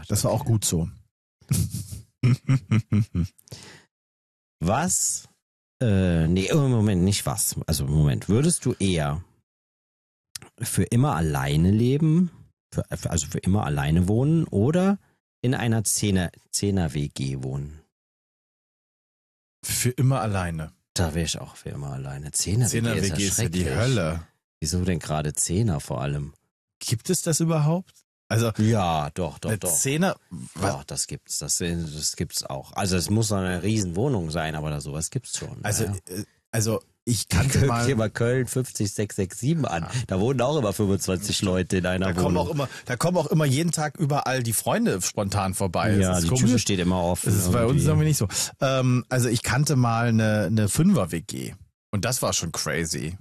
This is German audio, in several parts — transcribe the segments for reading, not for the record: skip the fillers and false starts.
das war auch gut so. Was? Moment, nicht was. Also Moment, würdest du eher für immer alleine leben, also für immer alleine wohnen oder in einer Zehner-WG wohnen? Für immer alleine. Da wäre ich auch für immer alleine. Zehner-WG Zehner-WG ist ja die Hölle. Wieso denn gerade Zehner vor allem? Gibt es das überhaupt? Also ja, doch. Zehner. Doch, das gibt's. Das gibt's auch. Also es muss eine Riesenwohnung sein, aber sowas gibt's schon. Also ich kannte Guck dir mal Köln 50667 an. Da wohnen auch immer 25 Leute in einer Wohnung. Da kommen auch immer jeden Tag überall die Freunde spontan vorbei. Ja, die Tür steht immer offen. Das ist bei uns irgendwie nicht so. Also ich kannte mal eine Fünfer-WG und das war schon crazy.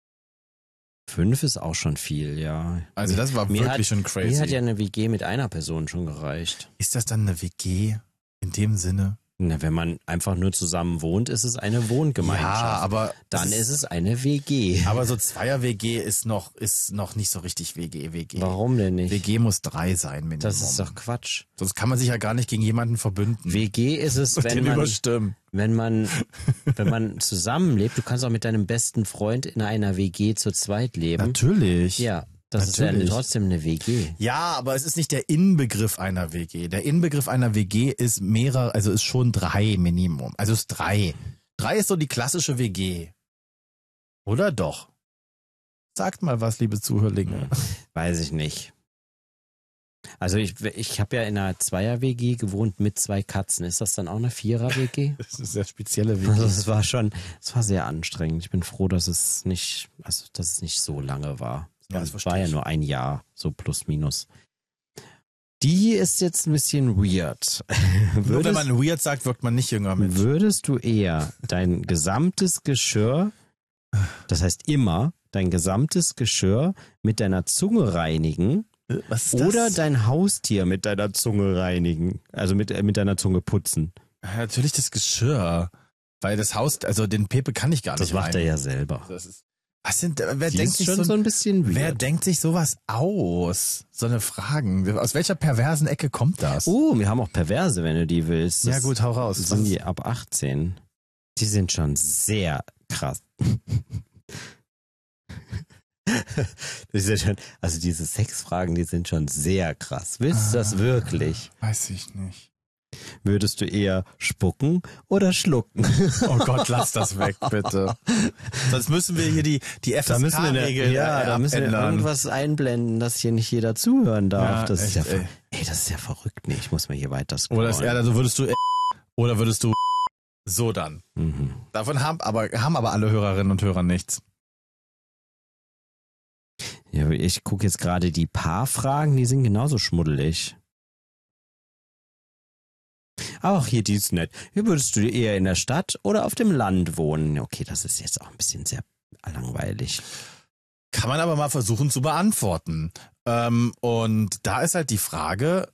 5 ist auch schon viel, ja. Also das war wirklich schon crazy. Mir hat ja eine WG mit einer Person schon gereicht. Ist das dann eine WG in dem Sinne? Na, wenn man einfach nur zusammen wohnt, ist es eine Wohngemeinschaft. Ja, aber dann ist es eine WG. Aber so Zweier-WG ist noch nicht so richtig WG. Warum denn nicht? WG muss 3 sein, Minimum. Das ist doch Quatsch. Sonst kann man sich ja gar nicht gegen jemanden verbünden. WG ist es, wenn man zusammenlebt. Du kannst auch mit deinem besten Freund in einer WG zu zweit leben. Natürlich. Ja. Das ist ja trotzdem eine WG. Ja, aber es ist nicht der Inbegriff einer WG. Der Inbegriff einer WG ist ist schon 3 Minimum. Also ist 3. 3 ist so die klassische WG. Oder doch? Sagt mal was, liebe Zuhörlinge. Weiß ich nicht. Also ich habe ja in einer Zweier-WG gewohnt mit 2 Katzen. Ist das dann auch eine Vierer-WG? Das ist eine sehr spezielle WG. Also es war sehr anstrengend. Ich bin froh, dass es nicht so lange war. Ja, es war ja nur ein Jahr, so plus minus. Die ist jetzt ein bisschen weird. Nur wenn man weird sagt, wirkt man nicht jünger mit. Würdest du eher dein gesamtes Geschirr, das heißt immer, dein gesamtes Geschirr mit deiner Zunge reinigen Was ist das? oder dein Haustier mit deiner Zunge reinigen? Also mit deiner Zunge putzen? Ja, natürlich das Geschirr. Weil das Haus, also den Pepe kann ich gar nicht Das macht er ja selber. Wer denkt sich so ein bisschen weird. Wer denkt sich sowas aus? So eine Fragen. Aus welcher perversen Ecke kommt das? Wir haben auch Perverse, wenn du die willst. Ja gut, hau raus. Sind die ab 18? Die sind schon sehr krass. Also diese Sexfragen, die sind schon sehr krass. Willst du das wirklich? Weiß ich nicht. Würdest du eher spucken oder schlucken? Oh Gott, lass das weg, bitte. Sonst müssen wir hier die FSK-Regeln da müssen wir irgendwas einblenden, dass hier nicht jeder zuhören darf. Ja, das ist echt, das ist ja verrückt. Nee, ich muss mal hier weiter scrollen. Also würdest du so dann. Mhm. Davon haben aber alle Hörerinnen und Hörer nichts. Ja, ich gucke jetzt gerade die Paarfragen, die sind genauso schmuddelig. Ach, hier, die ist nett. Hier würdest du eher in der Stadt oder auf dem Land wohnen? Okay, das ist jetzt auch ein bisschen sehr langweilig. Kann man aber mal versuchen zu beantworten. Und da ist halt die Frage,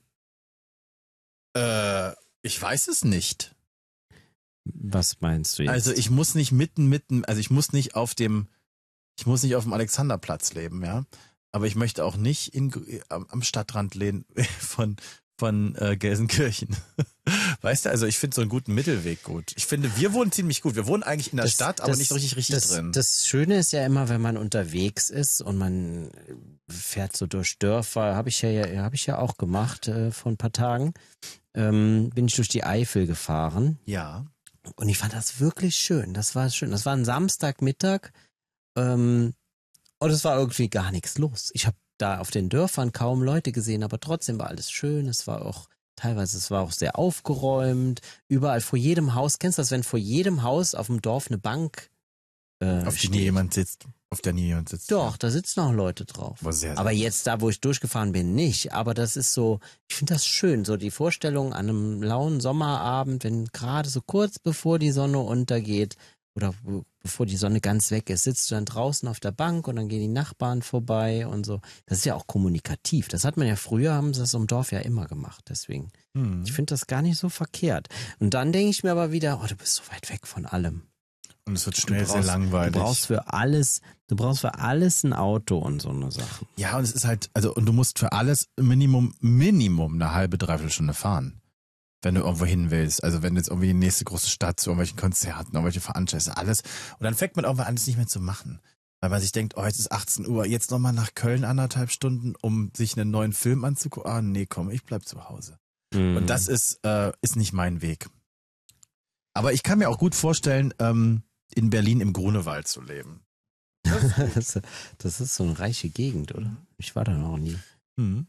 ich weiß es nicht. Was meinst du jetzt? Also ich muss nicht ich muss nicht auf dem Alexanderplatz leben, ja. Aber ich möchte auch nicht am Stadtrand leben von Gelsenkirchen. Weißt du, also ich finde so einen guten Mittelweg gut. Ich finde, wir wohnen ziemlich gut. Wir wohnen eigentlich in der Stadt, aber nicht so richtig drin. Das Schöne ist ja immer, wenn man unterwegs ist und man fährt so durch Dörfer, habe ich ja auch gemacht vor ein paar Tagen, bin ich durch die Eifel gefahren. Ja. Und ich fand das wirklich schön. Das war schön. Das war ein Samstagmittag und es war irgendwie gar nichts los. Ich habe da auf den Dörfern kaum Leute gesehen, aber trotzdem war alles schön. Es war auch sehr aufgeräumt. Überall vor jedem Haus, kennst du das, wenn vor jedem Haus auf dem Dorf eine Bank auf der nie jemand sitzt. Doch, da sitzen auch Leute drauf. War sehr, sehr aber jetzt da, wo ich durchgefahren bin, nicht. Aber das ist so, ich finde das schön, so die Vorstellung an einem lauen Sommerabend, wenn gerade so kurz bevor die Sonne untergeht oder bevor die Sonne ganz weg ist, sitzt du dann draußen auf der Bank und dann gehen die Nachbarn vorbei und so. Das ist ja auch kommunikativ. Das hat man ja früher, haben sie das im Dorf ja immer gemacht. Deswegen, ich finde das gar nicht so verkehrt. Und dann denke ich mir aber wieder, du bist so weit weg von allem. Und es wird schnell sehr langweilig. Du brauchst für alles ein Auto und so eine Sache. Ja, und es ist halt, also, und du musst für alles Minimum eine halbe, dreiviertel Stunde fahren. Wenn du irgendwo hin willst. Also wenn du jetzt irgendwie in die nächste große Stadt zu irgendwelchen Konzerten, irgendwelche Veranstaltungen, alles. Und dann fängt man irgendwann an, es nicht mehr zu machen. Weil man sich denkt, oh, jetzt ist 18 Uhr, jetzt nochmal nach Köln 1,5 Stunden, um sich einen neuen Film anzugucken. Ah, nee, komm, ich bleib zu Hause. Und das ist nicht mein Weg. Aber ich kann mir auch gut vorstellen, in Berlin im Grunewald zu leben. Das ist so eine reiche Gegend, oder? Ich war da noch nie. Mhm.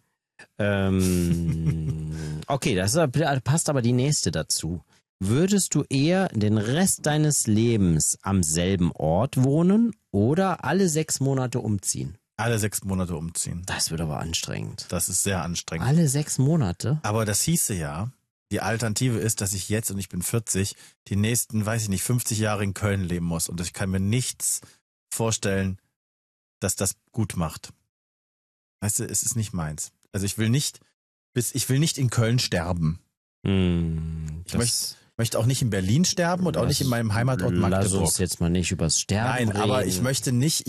Okay, das passt aber die nächste dazu. Würdest du eher den Rest deines Lebens am selben Ort wohnen oder alle 6 Monate umziehen? Alle 6 Monate umziehen. Das wird aber anstrengend. Das ist sehr anstrengend. Alle 6 Monate? Aber das hieße ja, die Alternative ist, dass ich jetzt, und ich bin 40, die nächsten, weiß ich nicht, 50 Jahre in Köln leben muss. Und ich kann mir nichts vorstellen, dass das gut macht. Weißt du, es ist nicht meins. Also ich will nicht in Köln sterben. Ich möchte auch nicht in Berlin sterben und auch nicht in meinem Heimatort Magdeburg. Lass uns jetzt mal nicht übers Sterben reden. Aber ich möchte nicht,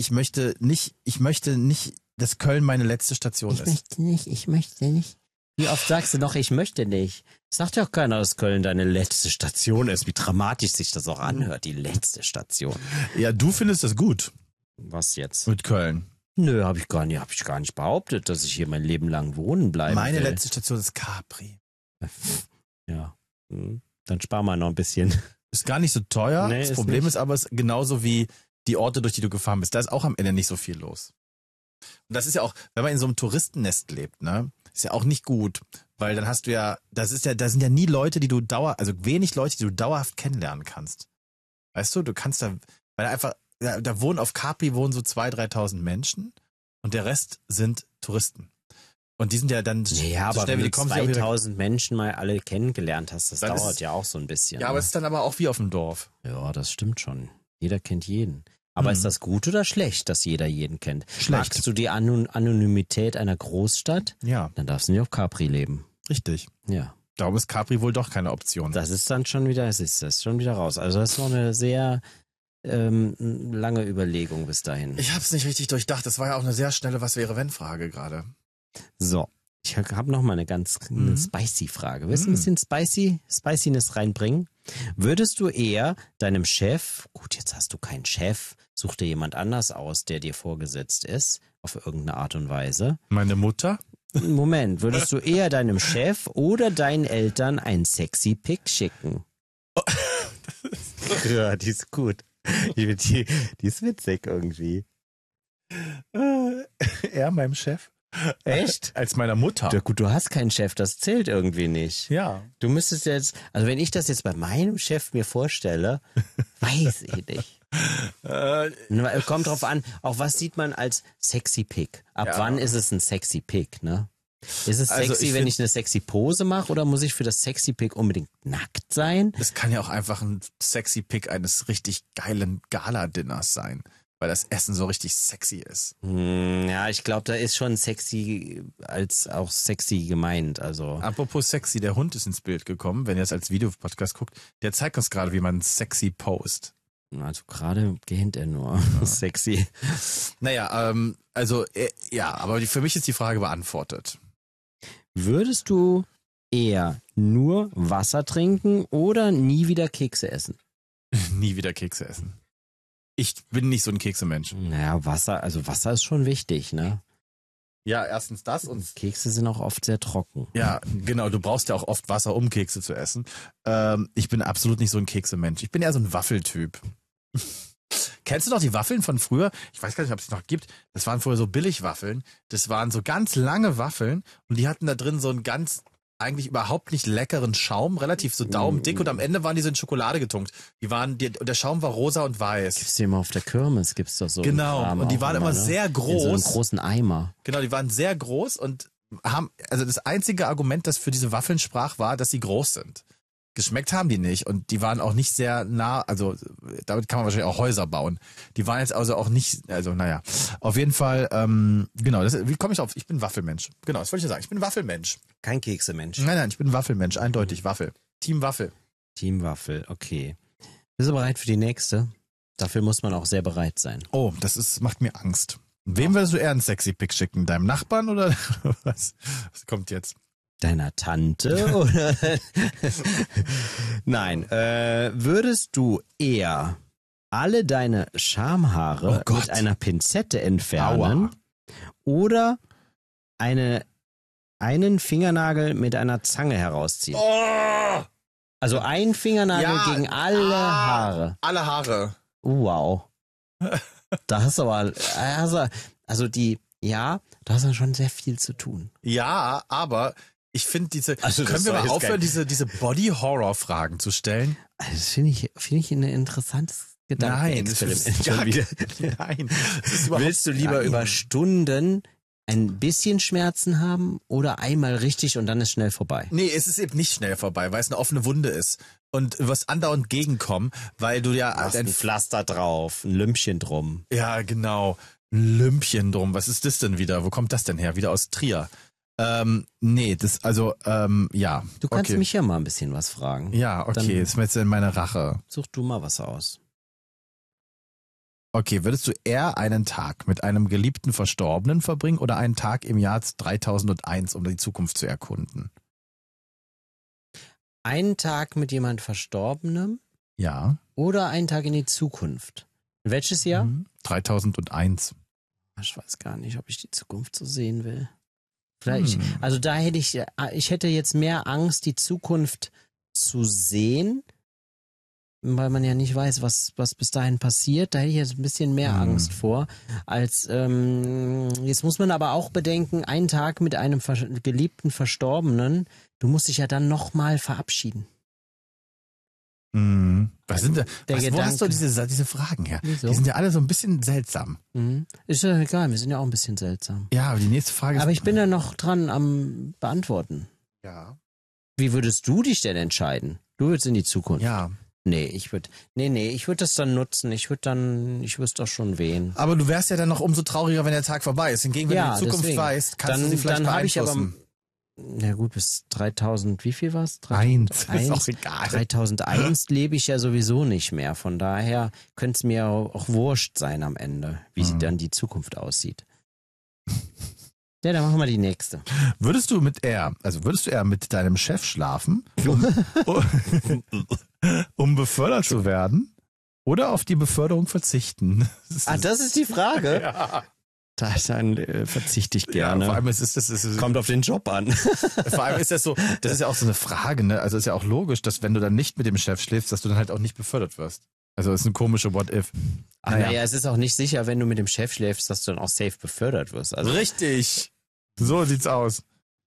dass Köln meine letzte Station ist. Ich möchte nicht. Wie oft sagst du noch, ich möchte nicht? Sagt ja auch keiner, dass Köln deine letzte Station ist. Wie dramatisch sich das auch anhört, die letzte Station. Ja, du findest das gut. Was jetzt? Mit Köln. Nö, hab ich gar nicht behauptet, dass ich hier mein Leben lang wohnen bleiben will. Meine letzte Station ist Capri. Ja, dann spar mal noch ein bisschen. Ist gar nicht so teuer. Nee, das ist Problem nicht. ist aber, es ist genauso wie die Orte, durch die du gefahren bist. Da ist auch am Ende nicht so viel los. Und das ist ja auch, wenn man in so einem Touristennest lebt, ne, ist ja auch nicht gut. Weil dann hast du ja, da sind ja nie Leute, wenig Leute, die du dauerhaft kennenlernen kannst. Weißt du, kannst da, weil einfach, da wohnen auf Capri so 2.000, 3.000 Menschen und der Rest sind Touristen. Und die sind ja dann ja, so aber schnell, wenn wie du die kommen, 2000 Menschen mal alle kennengelernt hast, das Dann dauert ist- ja auch so ein bisschen. Ja, aber es ist dann aber auch wie auf dem Dorf. Ja, das stimmt schon. Jeder kennt jeden. Aber ist das gut oder schlecht, dass jeder jeden kennt? Schlecht. Magst du die Anonymität einer Großstadt? Ja, Dann darfst du nicht auf Capri leben. richtig. Ja. Darum ist Capri wohl doch keine Option. Das ist dann schon wieder, das ist schon wieder raus. Also das ist noch eine sehr lange Überlegung bis dahin. Ich hab's nicht richtig durchdacht. Das war ja auch eine sehr schnelle Was-wäre-wenn-Frage gerade. So, ich habe noch mal eine spicy Frage. Willst du ein bisschen Spiciness reinbringen? Würdest du eher deinem Chef, gut, jetzt hast du keinen Chef, such dir jemand anders aus, der dir vorgesetzt ist, auf irgendeine Art und Weise. Meine Mutter? Moment, würdest du eher deinem Chef oder deinen Eltern ein sexy Pic schicken? Ja, die ist gut. Die ist witzig irgendwie. Er, meinem Chef? Echt? Als meiner Mutter. Ja, gut, du hast keinen Chef, das zählt irgendwie nicht. Ja. Du müsstest jetzt, also wenn ich das jetzt bei meinem Chef mir vorstelle, weiß ich nicht. Kommt drauf an, auch was sieht man als sexy Pic? Ab wann ist es ein sexy Pic, ne? Ist es Also sexy, wenn ich eine sexy Pose mache oder muss ich für das sexy Pic unbedingt nackt sein? Es kann ja auch einfach ein sexy Pick eines richtig geilen Gala-Dinners sein, weil das Essen so richtig sexy ist. Ja, ich glaube, da ist schon sexy als auch sexy gemeint, also. Apropos sexy, der Hund ist ins Bild gekommen, wenn ihr es als Videopodcast guckt. Der zeigt uns gerade, wie man sexy post. Also gerade gähnt er nur. Sexy. Naja, aber für mich ist die Frage beantwortet. Würdest du eher nur Wasser trinken oder nie wieder Kekse essen? Nie wieder Kekse essen. Ich bin nicht so ein Keksemensch. Naja, Wasser ist schon wichtig, ne? Ja, erstens das und Kekse sind auch oft sehr trocken. ja, genau, du brauchst ja auch oft Wasser, um Kekse zu essen. Ich bin absolut nicht so ein Keksemensch. Ich bin eher so ein Waffeltyp. Kennst du noch die Waffeln von früher? Ich weiß gar nicht, ob es noch gibt. Das waren früher so Billigwaffeln. Das waren so ganz lange Waffeln und die hatten da drin so einen ganz eigentlich überhaupt nicht leckeren Schaum, relativ so daumendick und am Ende waren die so in Schokolade getunkt. Und der Schaum war rosa und weiß. Gibt's die immer auf der Kirmes, gibt's doch so. Genau, Kram und die auch waren immer ne? sehr groß. In so einem großen Eimer. Genau, die waren sehr groß und also das einzige Argument, das für diese Waffeln sprach, war, dass sie groß sind. Geschmeckt haben die nicht und die waren auch nicht sehr nah, also damit kann man wahrscheinlich auch Häuser bauen. Die waren jetzt also auch nicht, also naja, auf jeden Fall, genau, wie komme ich auf, ich bin Waffelmensch. Genau, das wollte ich ja sagen, ich bin Waffelmensch. Kein Keksemensch. Nein, ich bin Waffelmensch, eindeutig Waffel. Team Waffel. Team Waffel, okay. Bist du bereit für die nächste? Dafür muss man auch sehr bereit sein. Oh, macht mir Angst. Wem würdest du eher einen sexy Pick schicken? Deinem Nachbarn oder was? Was kommt jetzt? Deiner Tante oder? Nein, würdest du eher alle deine Schamhaare mit einer Pinzette entfernen oder einen Fingernagel mit einer Zange herausziehen? Oh! Also ein Fingernagel gegen alle Haare. Alle Haare. Wow. Da hast du aber, da hast du schon sehr viel zu tun. Ja, aber ich finde können wir war mal jetzt aufhören, geil. diese Body-Horror-Fragen zu stellen? Also das finde ich ein interessantes Gedankenexperiment. Nein, schon wieder. Nein. Das ist überhaupt- Willst du lieber Nein. über Stunden ein bisschen Schmerzen haben oder einmal richtig und dann ist schnell vorbei? Nee, es ist eben nicht schnell vorbei, weil es eine offene Wunde ist. Und du wirst andauernd gegenkommen, weil du ja Ein Pflaster drauf, ein Lümpchen drum. Ja, genau. Ein Lümpchen drum. Was ist das denn wieder? Wo kommt das denn her? Wieder aus Trier. Nee, ja. Du kannst okay. mich ja mal ein bisschen was fragen. Ja, okay, Dann jetzt ist mir jetzt in meine Rache. such du mal was aus. Okay, würdest du eher einen Tag mit einem geliebten Verstorbenen verbringen oder einen Tag im Jahr 3001, um die Zukunft zu erkunden? Einen Tag mit jemand Verstorbenem Ja. oder einen Tag in die Zukunft? Welches Jahr? 3001. Ich weiß gar nicht, ob ich die Zukunft so sehen will. Vielleicht, also da hätte ich hätte jetzt mehr Angst, die Zukunft zu sehen, weil man ja nicht weiß, was bis dahin passiert. Da hätte ich jetzt ein bisschen mehr Angst vor, als jetzt muss man aber auch bedenken, einen Tag mit einem geliebten Verstorbenen, du musst dich ja dann nochmal verabschieden. Was sind da? Wo hast du Gedanke. diese Fragen her? Wieso? Die sind ja alle so ein bisschen seltsam. Ist ja egal, wir sind ja auch ein bisschen seltsam. Ja, aber die nächste Frage ist. Aber ich bin ja noch dran am Beantworten. Ja. Wie würdest du dich denn entscheiden? Du würdest in die Zukunft. Ja. Nee, ich würde das dann nutzen. Ich wüsste auch schon wen. Aber du wärst ja dann noch umso trauriger, wenn der Tag vorbei ist. Hingegen, wenn du die Zukunft deswegen. weißt, kannst du sie vielleicht dann habe ich aber, beeinflussen. na gut, bis 3000, wie viel war's? Eins. Ist auch egal. 3001 lebe ich ja sowieso nicht mehr. Von daher könnte es mir auch wurscht sein am Ende, wie sie dann die Zukunft aussieht. Ja, dann machen wir die nächste. Würdest du eher mit deinem Chef schlafen, um befördert zu werden, oder auf die Beförderung verzichten? Das ist die Frage? Ja. Dann verzichte ich gerne. Ja, vor allem ist Kommt auf den Job an. vor allem ist das ist ja auch so eine Frage, ne? Also ist ja auch logisch, dass wenn du dann nicht mit dem Chef schläfst, dass du dann halt auch nicht befördert wirst. Also ist eine komische What-If. Naja, es ist auch nicht sicher, wenn du mit dem Chef schläfst, dass du dann auch safe befördert wirst. Also Richtig. So sieht's aus.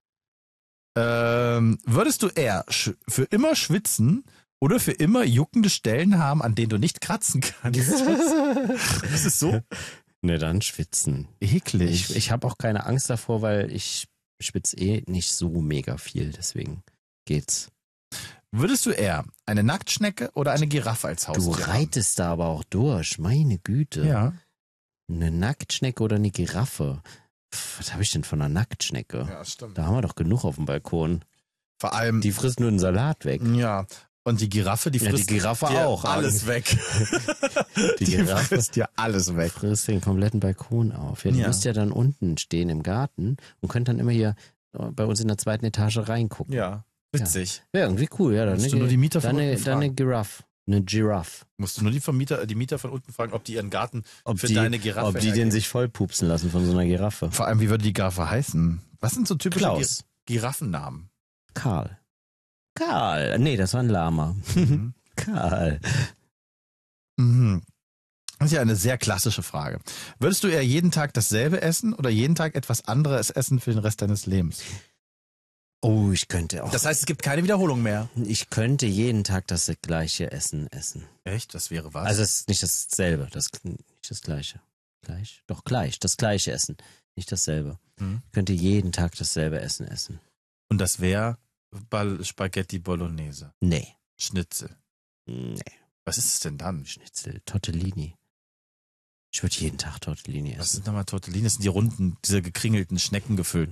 Würdest du eher für immer schwitzen oder für immer juckende Stellen haben, an denen du nicht kratzen kannst? Das ist so ne, dann schwitzen. eklig. Ich habe auch keine Angst davor, weil ich schwitze nicht so mega viel, deswegen geht's. Würdest du eher eine Nacktschnecke oder eine Giraffe als Du Haustier haben? reitest da aber auch durch, meine Güte. Ja. Eine Nacktschnecke oder eine Giraffe? Was habe ich denn von einer Nacktschnecke? Ja, stimmt. Da haben wir doch genug auf dem Balkon. Vor allem, Die frisst nur den Salat weg. ja. Und die Giraffe, die Ja, frisst die Giraffe dir auch. alles weg. Die Giraffe frisst dir alles weg. frisst den kompletten Balkon auf. Ja, die Ja. müsst ja dann unten stehen im Garten und könnt dann immer hier bei uns in der zweiten Etage reingucken. Ja, witzig. Wäre irgendwie cool, ja. Dann Musst du nur die Mieter von dann unten eine fragen. Giraffe. Eine Giraffe. Musst du nur die Mieter von unten fragen, ob die ihren Garten für die, deine Giraffe ob die den hergeben. sich voll pupsen lassen von so einer Giraffe. Vor allem, wie würde die Giraffe heißen? Was sind so typische Klaus. Giraffennamen? Karl. Nee, das war ein Lama. Mhm. Karl. Mhm. Das ist ja eine sehr klassische Frage. Würdest du eher jeden Tag dasselbe essen oder jeden Tag etwas anderes essen für den Rest deines Lebens? Oh, ich könnte auch. Das heißt, es gibt keine Wiederholung mehr. Ich könnte jeden Tag das gleiche Essen. Echt? Das wäre was? Also es ist nicht dasselbe, nicht das gleiche. Gleich? Doch gleich, das gleiche Essen, nicht dasselbe. Mhm. Ich könnte jeden Tag dasselbe essen. Und das wäre Spaghetti Bolognese. Nee. Schnitzel. Was ist es denn dann? Schnitzel, Tortellini. Ich würde jeden Tag Tortellini Was essen. sind nochmal Tortellini? Das sind die runden, diese gekringelten, schneckengefüllten, ne?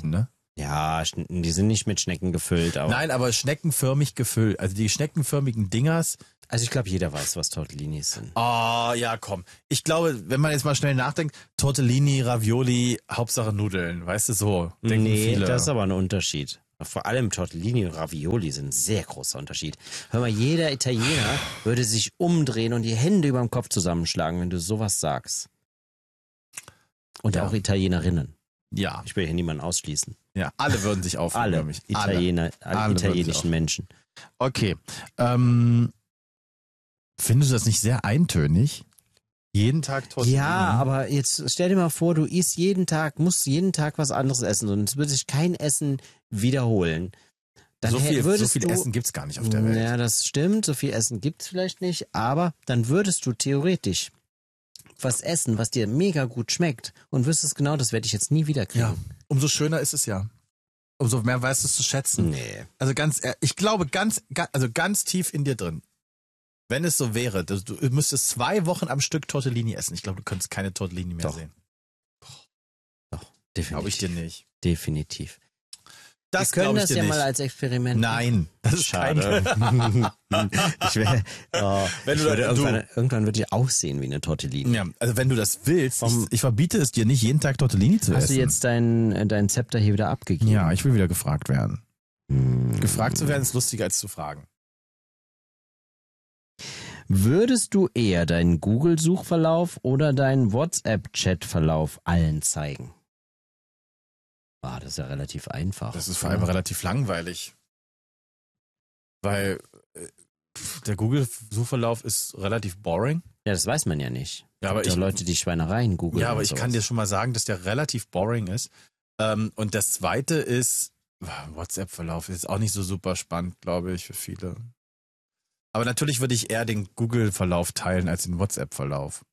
Ja, die sind nicht mit Schnecken gefüllt, aber. Nein, aber schneckenförmig gefüllt. Also die schneckenförmigen Dingers. Also ich glaube, jeder weiß, was Tortellinis sind. Oh, ja, komm. Ich glaube, wenn man jetzt mal schnell nachdenkt, Tortellini, Ravioli, Hauptsache Nudeln, weißt du, so denken viele. Das ist aber ein Unterschied. Vor allem Tortellini und Ravioli sind ein sehr großer Unterschied. Hör mal, jeder Italiener würde sich umdrehen und die Hände über dem Kopf zusammenschlagen, wenn du sowas sagst. Und Ja. auch Italienerinnen. Ja, Ich will hier niemanden ausschließen. ja, alle würden sich aufregen. Alle über mich. Italiener, alle Alle würden sich italienischen aufregen. Menschen. Okay. Findest du das nicht sehr eintönig? Jeden Tag Tortellini? Ja, aber jetzt stell dir mal vor, du isst musst jeden Tag was anderes essen und es wird sich kein Essen wiederholen. Dann so viel würdest du, Essen gibt's gar nicht auf der Welt. Ja, das stimmt, so viel Essen gibt's vielleicht nicht, aber dann würdest du theoretisch was essen, was dir mega gut schmeckt und wüsstest genau, das werde ich jetzt nie wieder kriegen. Ja, umso schöner ist es ja. Umso mehr weißt du es zu schätzen. Nee. Also ich glaube ganz tief in dir drin, wenn es so wäre, du müsstest 2 Wochen am Stück Tortellini essen. Ich glaube, du könntest keine Tortellini mehr Doch. sehen. Doch, definitiv. Glaube ich dir nicht. Definitiv. Das Wir können glaube ich das dir ja nicht. mal als Experiment. Nein, das ist Schade. ich Wenn du würde da- irgendwann würde ich aussehen wie eine Tortellini. Ja, also wenn du das willst, Warum- ich verbiete es dir nicht, jeden Tag Tortellini zu Hast essen. du jetzt dein Zepter hier wieder abgegeben? Ja, ich will wieder gefragt werden. Hm. Gefragt zu werden ist lustiger als zu fragen. Würdest du eher deinen Google-Suchverlauf oder deinen WhatsApp-Chat-Verlauf allen zeigen? Das ist ja relativ einfach. Das ist vor allem relativ langweilig. Weil der Google-Suchverlauf ist relativ boring. Ja, das weiß man ja nicht. Ja, aber Gibt ja Leute, die Schweinereien googeln. Ja, aber und ich sowas. kann dir schon mal sagen, dass der relativ boring ist. Und das zweite ist, WhatsApp-Verlauf ist auch nicht so super spannend, glaube ich, für viele. Aber natürlich würde ich eher den Google-Verlauf teilen als den WhatsApp-Verlauf.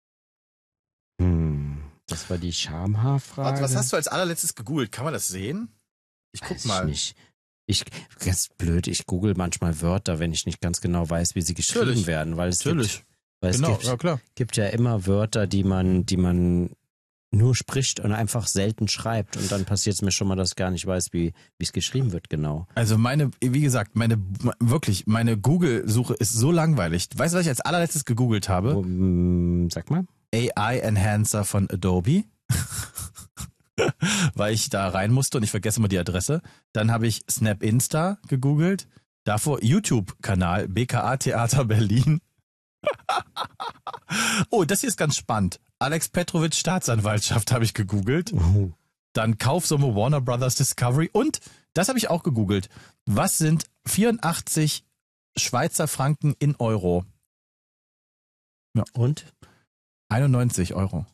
Das war die Schamhaarfrage. Warte, was hast du als allerletztes gegoogelt? Kann man das sehen? Ich guck Weiß mal. Ich nicht. Ganz blöd, ich google manchmal Wörter, wenn ich nicht ganz genau weiß, wie sie geschrieben Natürlich. werden, weil es Natürlich. gibt, Ja klar. gibt ja immer Wörter, die man nur spricht und einfach selten schreibt und dann passiert es mir schon mal, dass ich gar nicht weiß, wie es geschrieben wird genau. Also wie gesagt, meine Google-Suche ist so langweilig. Weißt du, was ich als allerletztes gegoogelt habe? Sag mal. AI Enhancer von Adobe. Weil ich da rein musste und ich vergesse immer die Adresse. Dann habe ich Snap Insta gegoogelt. Davor YouTube-Kanal BKA Theater Berlin. Oh, das hier ist ganz spannend. Alex Petrovic Staatsanwaltschaft habe ich gegoogelt. Dann Kaufsumme Warner Brothers Discovery. Und, das habe ich auch gegoogelt. Was sind 84 Schweizer Franken in Euro? Und? 91 Euro.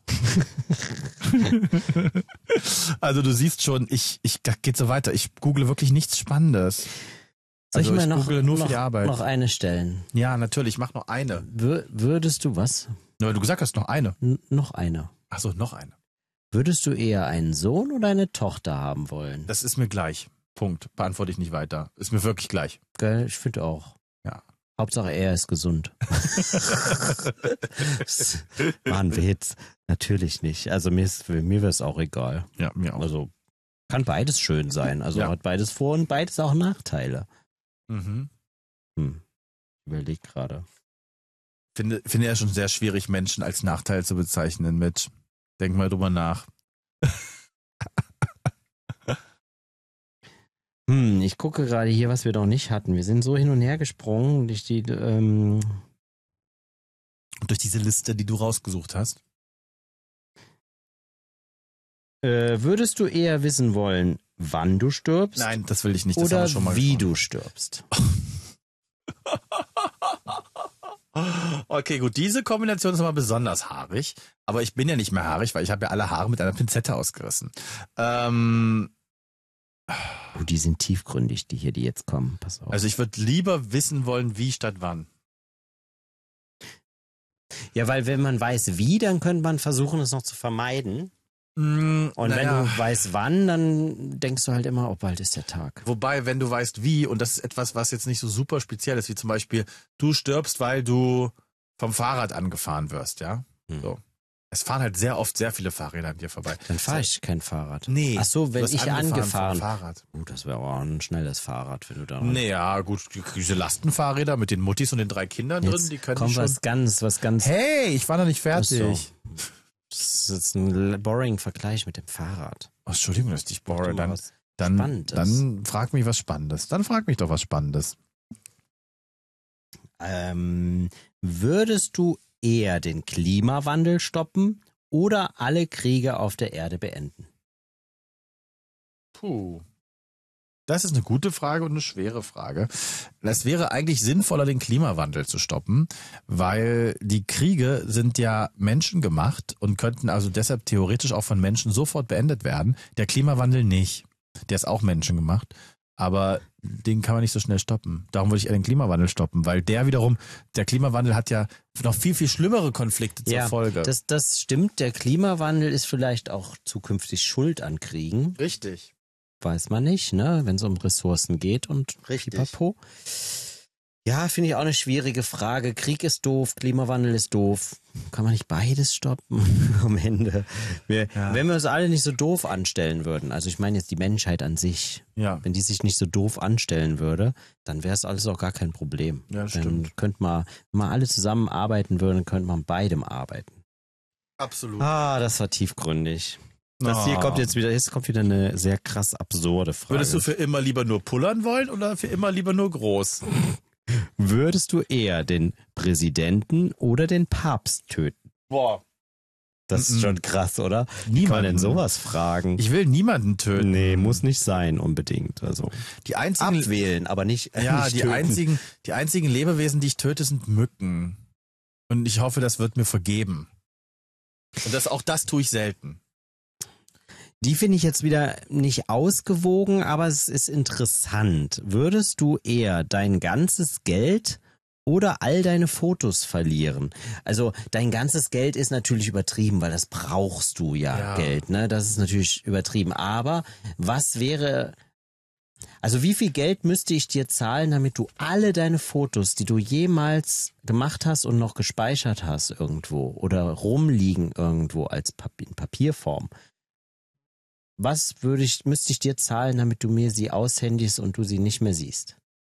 Also du siehst schon, da geht so weiter. Ich google wirklich nichts Spannendes. Soll Also ich mal google nur für die Arbeit. noch eine stellen? Ja, natürlich, mach noch eine. Würdest du was? Ja, weil du gesagt hast, noch eine. Noch eine. Achso, noch eine. Würdest du eher einen Sohn oder eine Tochter haben wollen? Das ist mir gleich. Punkt. Beantworte ich nicht weiter. Ist mir wirklich gleich. Gell, ich finde auch. Ja. Hauptsache er ist gesund. War ein Witz. Natürlich nicht. Also mir wäre es auch egal. Ja, mir auch. Also kann beides schön sein. Also Ja. hat beides Vor- und beides auch Nachteile. Mhm. Überleg gerade. Finde ja schon sehr schwierig, Menschen als Nachteil zu bezeichnen mit. Denk mal drüber nach. Ich gucke gerade hier, was wir noch nicht hatten. Wir sind so hin und her gesprungen durch die. Und durch diese Liste, die du rausgesucht hast. Würdest du eher wissen wollen, wann du stirbst? Nein, das will ich nicht. Das haben Oder wir schon mal wie gesprochen. du stirbst? Okay, gut, diese Kombination ist mal besonders haarig. Aber ich bin ja nicht mehr haarig, weil ich habe ja alle Haare mit einer Pinzette ausgerissen. Oh, die sind tiefgründig, die jetzt kommen. Pass auf. Also ich würde lieber wissen wollen, wie statt wann. Ja, weil wenn man weiß wie, dann könnte man versuchen, es noch zu vermeiden. Und wenn du weißt wann, dann denkst du halt immer, oh, bald ist der Tag. Wobei, wenn du weißt wie, und das ist etwas, was jetzt nicht so super speziell ist, wie zum Beispiel, du stirbst, weil du vom Fahrrad angefahren wirst, ja? So. Es fahren halt sehr oft sehr viele Fahrräder an dir vorbei. Dann fahre ich kein Fahrrad. Nee. Ach so, wenn du wirst ich angefahren. vom Fahrrad. Das wäre auch ein schnelles Fahrrad, wenn du da. Nee, ja, gut, diese Lastenfahrräder mit den Muttis und den 3 Kindern drin, die können kommt schon. was ganz. Hey, ich war noch nicht fertig. Das ist jetzt ein boring Vergleich mit dem Fahrrad. Oh, Entschuldigung, dass ich dich bore. Dann frag mich was Spannendes. Dann frag mich doch was Spannendes. Würdest du eher den Klimawandel stoppen oder alle Kriege auf der Erde beenden? Puh. Das ist eine gute Frage und eine schwere Frage. Es wäre eigentlich sinnvoller, den Klimawandel zu stoppen, weil die Kriege sind ja menschengemacht und könnten also deshalb theoretisch auch von Menschen sofort beendet werden. Der Klimawandel nicht. Der ist auch menschengemacht. Aber den kann man nicht so schnell stoppen. Darum würde ich eher den Klimawandel stoppen, weil der Klimawandel hat ja noch viel, viel schlimmere Konflikte zur Folge. Das stimmt. Der Klimawandel ist vielleicht auch zukünftig schuld an Kriegen. Richtig. Weiß man nicht, ne? Wenn es um Ressourcen geht und Pipapo. Ja, finde ich auch eine schwierige Frage. Krieg ist doof, Klimawandel ist doof. Kann man nicht beides stoppen am Ende? Wenn wir uns alle nicht so doof anstellen würden, also ich meine jetzt die Menschheit an sich, wenn die sich nicht so doof anstellen würde, dann wäre es alles auch gar kein Problem. Ja, dann stimmt. könnte man, wenn wir alle zusammenarbeiten würden, könnte man beidem arbeiten. Absolut. Das war tiefgründig. Hier kommt wieder eine sehr krass absurde Frage. Würdest du für immer lieber nur pullern wollen oder für immer lieber nur groß? Würdest du eher den Präsidenten oder den Papst töten? Boah. Das ist schon krass, oder? Niemanden. Wie kann man denn sowas fragen? Ich will niemanden töten. Nee, muss nicht sein unbedingt. Also die einzigen abwählen, aber nicht nicht die töten. einzigen Lebewesen, die ich töte, sind Mücken. Und ich hoffe, das wird mir vergeben. Und auch das tue ich selten. Die finde ich jetzt wieder nicht ausgewogen, aber es ist interessant. Würdest du eher dein ganzes Geld oder all deine Fotos verlieren? Also dein ganzes Geld ist natürlich übertrieben, weil das brauchst du ja. Geld, ne? Das ist natürlich übertrieben. Aber was wäre, also wie viel Geld müsste ich dir zahlen, damit du alle deine Fotos, die du jemals gemacht hast und noch gespeichert hast irgendwo oder rumliegen irgendwo als in Papierform, was müsste ich dir zahlen, damit du mir sie aushändigst und du sie nicht mehr siehst?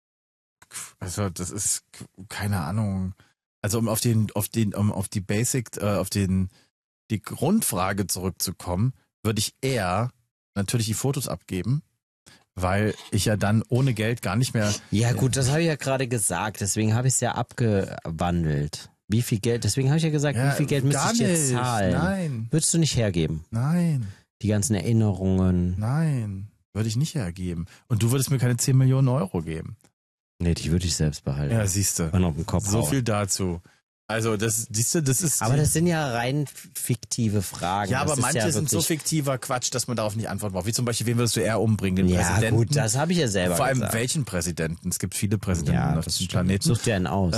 Also das ist keine Ahnung. Also um auf die Grundfrage zurückzukommen, würde ich eher natürlich die Fotos abgeben, weil ich ja dann ohne Geld gar nicht mehr. Ja gut, das habe ich ja gerade gesagt, deswegen habe ich es ja abgewandelt. Wie viel Geld? Deswegen habe ich ja gesagt, wie viel Geld müsste ich dir zahlen? Nein. Würdest du nicht hergeben? Nein. Die ganzen Erinnerungen. Nein, würde ich nicht hergeben. Und du würdest mir keine 10 Millionen Euro geben. Nee, die würde ich selbst behalten. Ja, siehst du. Und auf den Kopf so hauen. viel dazu. Also siehst du, das ist. Aber das sind ja rein fiktive Fragen. Ja, aber manche sind so fiktiver Quatsch, dass man darauf nicht antworten braucht. Wie zum Beispiel, wen würdest du eher umbringen? Den Präsidenten? Ja gut, das habe ich ja selber Vor allem gesagt. Welchen Präsidenten? Es gibt viele Präsidenten auf diesem Planeten. Such dir einen aus.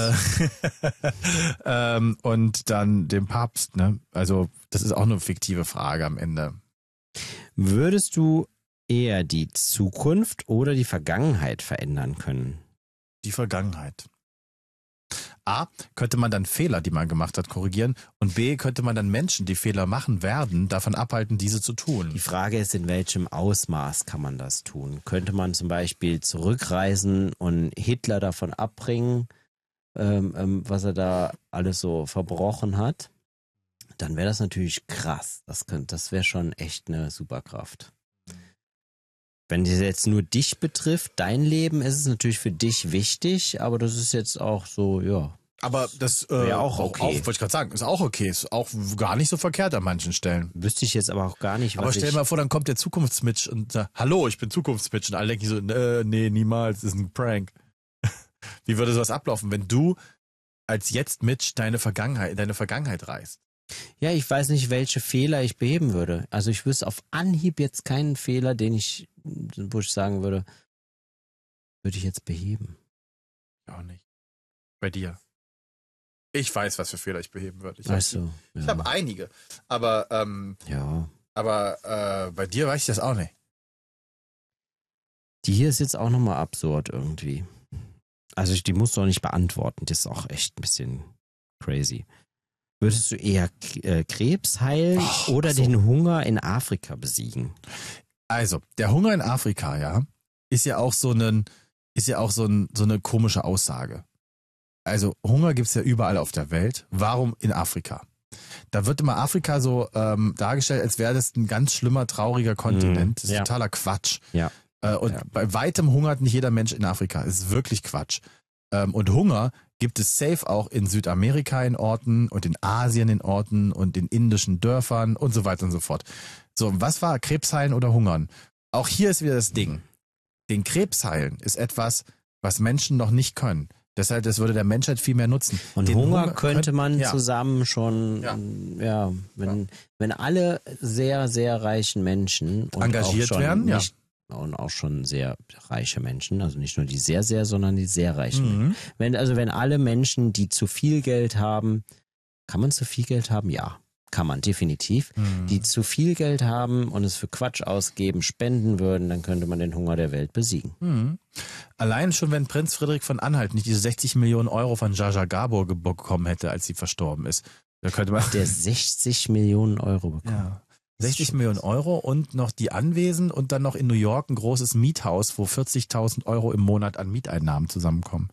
Und dann den Papst, ne? Also das ist auch eine fiktive Frage am Ende. Würdest du eher die Zukunft oder die Vergangenheit verändern können? Die Vergangenheit. A, könnte man dann Fehler, die man gemacht hat, korrigieren und B, könnte man dann Menschen, die Fehler machen werden, davon abhalten, diese zu tun. Die Frage ist, in welchem Ausmaß kann man das tun? Könnte man zum Beispiel zurückreisen und Hitler davon abbringen, was er da alles so verbrochen hat? Dann wäre das natürlich krass. Das wäre schon echt eine Superkraft. Wenn das jetzt nur dich betrifft, dein Leben, ist es natürlich für dich wichtig, aber das ist jetzt auch so, ja. Aber das wäre auch okay. Wollte ich gerade sagen, ist auch okay. Ist auch gar nicht so verkehrt an manchen Stellen. Wüsste ich jetzt aber auch gar nicht, was Aber stell dir mal vor, dann kommt der Zukunftsmitch und sagt, hallo, ich bin Zukunftsmitch. Und alle denken so, nee, niemals, das ist ein Prank. Wie würde sowas ablaufen, wenn du als Jetzt-Mitch deine Vergangenheit reist? Ja, ich weiß nicht, welche Fehler ich beheben würde. Also ich wüsste auf Anhieb jetzt keinen Fehler, wo ich sagen würde, würde ich jetzt beheben. Auch nicht. Bei dir. Ich weiß, was für Fehler ich beheben würde. Ich habe einige. Aber bei dir weiß ich das auch nicht. Die hier ist jetzt auch nochmal absurd irgendwie. Also die musst du auch nicht beantworten. Das ist auch echt ein bisschen crazy. Würdest du eher Krebs heilen oder den Hunger in Afrika besiegen? Also, der Hunger in Afrika, ja, ist ja auch so eine komische Aussage. Also, Hunger gibt's ja überall auf der Welt. Warum in Afrika? Da wird immer Afrika so dargestellt, als wäre das ein ganz schlimmer, trauriger Kontinent. Das ist totaler Quatsch. Ja. Bei weitem hungert nicht jeder Mensch in Afrika. Das ist wirklich Quatsch. Und Hunger gibt es safe auch in Südamerika in Orten und in Asien in Orten und in indischen Dörfern und so weiter und so fort. So, was war Krebs heilen oder hungern? Auch hier ist wieder das Ding. Den Krebs heilen ist etwas, was Menschen noch nicht können. Deshalb, das würde der Menschheit viel mehr nutzen. Und den Hunger könnte man zusammen schon, wenn alle sehr, sehr reichen Menschen und engagiert auch schon werden, und auch schon sehr reiche Menschen, also nicht nur die sehr, sehr, sondern die sehr reichen. Wenn alle Menschen, die zu viel Geld haben, kann man zu viel Geld haben? Ja, kann man definitiv. Die zu viel Geld haben und es für Quatsch ausgeben, spenden würden, dann könnte man den Hunger der Welt besiegen. Allein schon, wenn Prinz Friedrich von Anhalt nicht diese 60 Millionen Euro von Jaja Gabor bekommen hätte, als sie verstorben ist, da könnte man... Der 60 Millionen Euro bekommen. Ja. 60 Millionen Euro und noch die Anwesen und dann noch in New York ein großes Miethaus, wo 40.000 Euro im Monat an Mieteinnahmen zusammenkommen.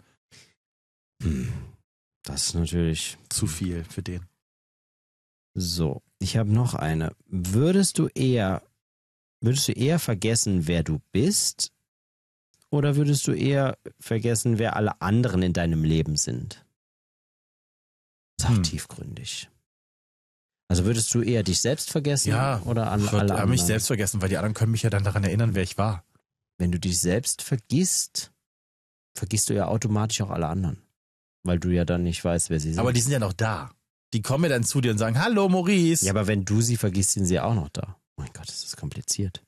Das ist natürlich zu viel für den. So, ich habe noch eine. Würdest du eher vergessen, wer du bist, oder würdest du eher vergessen, wer alle anderen in deinem Leben sind? Das ist auch tiefgründig. Also würdest du eher dich selbst vergessen oder alle anderen? Ich würde mich selbst vergessen, weil die anderen können mich ja dann daran erinnern, wer ich war. Wenn du dich selbst vergisst, vergisst du ja automatisch auch alle anderen. Weil du ja dann nicht weißt, wer sie sind. Aber die sind ja noch da. Die kommen ja dann zu dir und sagen, hallo Maurice. Ja, aber wenn du sie vergisst, sind sie auch noch da. Oh mein Gott, das ist kompliziert.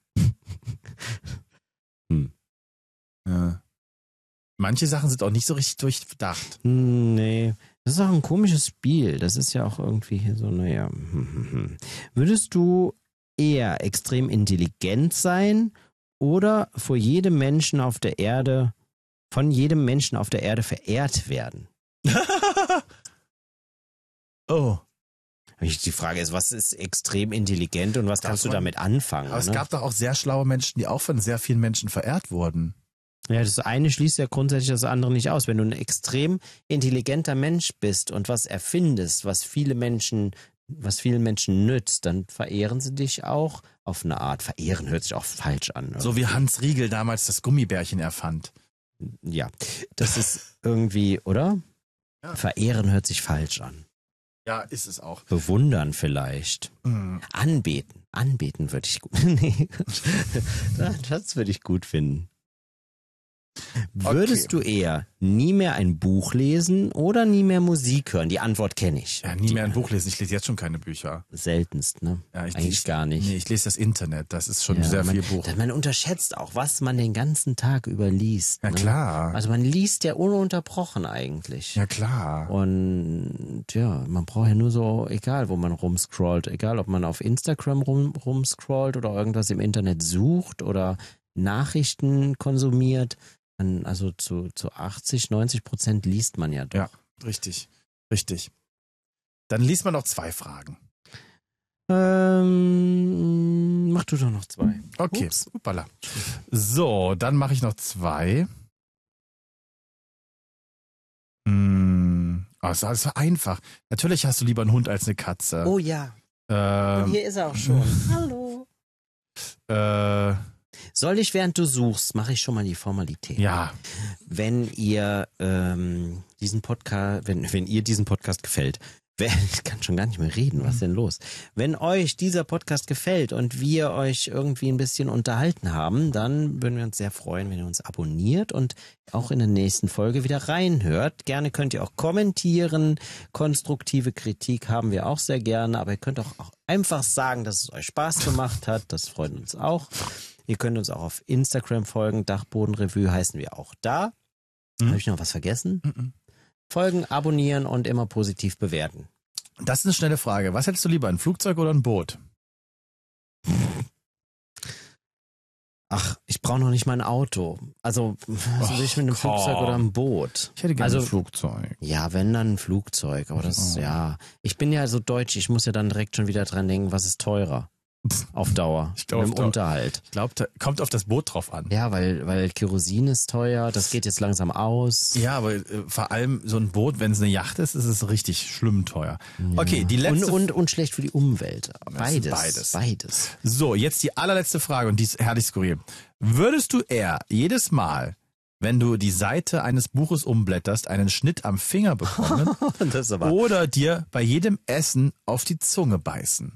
Ja. Manche Sachen sind auch nicht so richtig durchdacht. Nee, das ist auch ein komisches Spiel. Das ist ja auch irgendwie hier so, naja. Würdest du eher extrem intelligent sein oder von jedem Menschen auf der Erde verehrt werden? Oh. Die Frage ist, was ist extrem intelligent und was kannst du damit anfangen? Aber es gab doch auch sehr schlaue Menschen, die auch von sehr vielen Menschen verehrt wurden. Ja, das eine schließt ja grundsätzlich das andere nicht aus. Wenn du ein extrem intelligenter Mensch bist und was erfindest, was vielen Menschen nützt, dann verehren sie dich auch auf eine Art. Verehren hört sich auch falsch an. Irgendwie. So wie Hans Riegel damals das Gummibärchen erfand. Ja, das ist irgendwie, oder? Ja. Verehren hört sich falsch an. Ja, ist es auch. Bewundern vielleicht. Anbeten. Anbeten würde ich gut. Nee, das würde ich gut finden. Würdest du eher nie mehr ein Buch lesen oder nie mehr Musik hören? Die Antwort kenne ich. Ja, nie mehr ein Buch lesen. Ich lese jetzt schon keine Bücher. Seltenst, ne? Ja, eigentlich gar nicht. Nee, ich lese das Internet. Das ist schon sehr viel Buch. Man unterschätzt auch, was man den ganzen Tag über liest. Ja, ne? Klar. Also man liest ja ununterbrochen eigentlich. Ja, klar. Und ja, man braucht ja nur so, egal wo man rumscrollt, egal ob man auf Instagram rumscrollt oder irgendwas im Internet sucht oder Nachrichten konsumiert, also zu 80-90% liest man ja doch. Ja, richtig. Dann liest man noch 2 Fragen. Mach du doch noch 2. Okay, Uppala. So, dann mache ich noch 2. Das ist einfach. Natürlich hast du lieber einen Hund als eine Katze. Oh ja. Und hier ist er auch schon. Hallo. Soll ich, während du suchst, mache ich schon mal die Formalität. Ja. Wenn ihr diesen Podcast gefällt, ich kann schon gar nicht mehr reden, was ist denn los? Wenn euch dieser Podcast gefällt und wir euch irgendwie ein bisschen unterhalten haben, dann würden wir uns sehr freuen, wenn ihr uns abonniert und auch in der nächsten Folge wieder reinhört. Gerne könnt ihr auch kommentieren. Konstruktive Kritik haben wir auch sehr gerne, aber ihr könnt auch einfach sagen, dass es euch Spaß gemacht hat. Das freut uns auch. Ihr könnt uns auch auf Instagram folgen. Dachbodenrevue heißen wir auch da. Habe ich noch was vergessen? Folgen, abonnieren und immer positiv bewerten. Das ist eine schnelle Frage. Was hättest du lieber, ein Flugzeug oder ein Boot? Ach, ich brauche noch nicht mal ein Auto. Also was will ich mit einem Flugzeug oder einem Boot? Ich hätte gerne Also, ein Flugzeug. Ja, wenn dann ein Flugzeug. Aber das, ja. Ich bin ja so deutsch, ich muss ja dann direkt schon wieder dran denken, was ist teurer? Auf Dauer. Ich glaub, mit auf dem Dauer. Unterhalt. Ich glaube, kommt auf das Boot drauf an. Ja, weil Kerosin ist teuer, das geht jetzt langsam aus. Ja, aber vor allem so ein Boot, wenn es eine Yacht ist, ist es richtig schlimm teuer. Okay, die letzte... Und schlecht für die Umwelt. Beides. Beides. So, jetzt die allerletzte Frage und die ist herrlich skurril. Würdest du eher jedes Mal, wenn du die Seite eines Buches umblätterst, einen Schnitt am Finger bekommen Das ist aber... oder dir bei jedem Essen auf die Zunge beißen?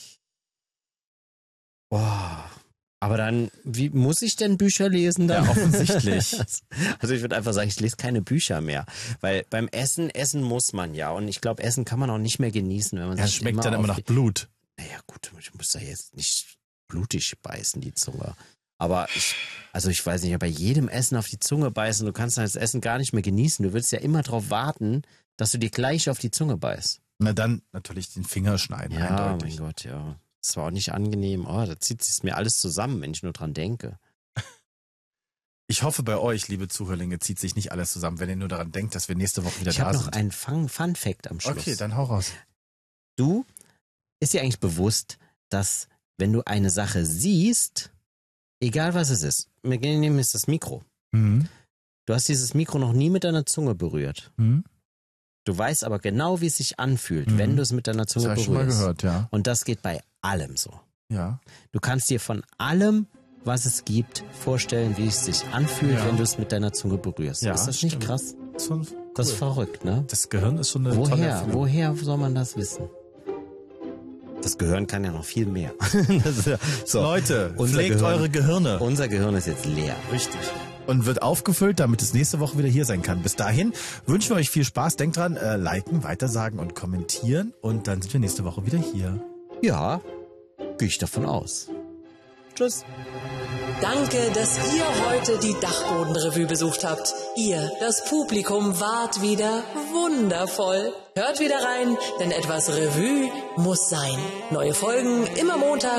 Boah. Aber dann, wie muss ich denn Bücher lesen dann? Ja, offensichtlich. Also ich würde einfach sagen, ich lese keine Bücher mehr. Weil beim Essen muss man ja. Und ich glaube, Essen kann man auch nicht mehr genießen, wenn man Ja, sich schmeckt dann immer nach Blut. Naja gut, ich muss da jetzt nicht blutig beißen, die Zunge. Aber ich weiß nicht, bei jedem Essen auf die Zunge beißen, du kannst das Essen gar nicht mehr genießen. Du willst ja immer darauf warten, dass du dir gleich auf die Zunge beißt. Na dann natürlich den Finger schneiden, Ja, eindeutig. mein Gott, ja. Das war auch nicht angenehm. Oh, da zieht es mir alles zusammen, wenn ich nur dran denke. Ich hoffe, bei euch, liebe Zuhörlinge, zieht sich nicht alles zusammen, wenn ihr nur daran denkt, dass wir nächste Woche wieder Ich da habe noch sind. einen Fun-Fact am Schluss. Okay, dann hau raus. Ist dir eigentlich bewusst, dass wenn du eine Sache siehst, egal was es ist, wir nehmen jetzt das Mikro. Mhm. Du hast dieses Mikro noch nie mit deiner Zunge berührt. Mhm. Du weißt aber genau, wie es sich anfühlt, Mhm. wenn du es mit deiner Das Zunge habe ich schon mal berührst. gehört, ja. Und das geht bei allem so. Ja. Du kannst dir von allem, was es gibt, vorstellen, wie es sich anfühlt, Ja. wenn du es mit deiner Zunge berührst. Ja, ist das nicht stimmt. krass? So Das ist verrückt, ne? Das Gehirn ist schon eine tolle Erfindung. Woher soll man das wissen? Das Gehirn kann ja noch viel mehr. So, Leute, unser pflegt Gehirn- eure Gehirne. Unser Gehirn ist jetzt leer. Richtig. Und wird aufgefüllt, damit es nächste Woche wieder hier sein kann. Bis dahin wünschen wir euch viel Spaß. Denkt dran, liken, weitersagen und kommentieren. Und dann sind wir nächste Woche wieder hier. Ja, gehe ich davon aus. Tschüss. Danke, dass ihr heute die Dachbodenrevue besucht habt. Ihr, das Publikum, wart wieder wundervoll. Hört wieder rein, denn etwas Revue muss sein. Neue Folgen immer Montag